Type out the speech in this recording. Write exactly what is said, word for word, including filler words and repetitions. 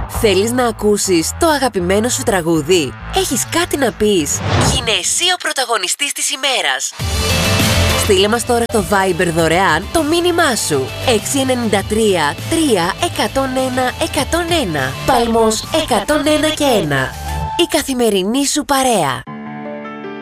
Θέλεις να ακούσεις το αγαπημένο σου τραγούδι? Έχεις κάτι να πεις? Γίνε εσύ ο πρωταγωνιστής της ημέρας. Στείλε μας τώρα το Viber δωρεάν το μήνυμά σου. έξι εννιά τρία τρία ένα μηδέν ένα ένα μηδέν ένα. Παλμός εκατόν ένα και ένα. Η καθημερινή σου παρέα.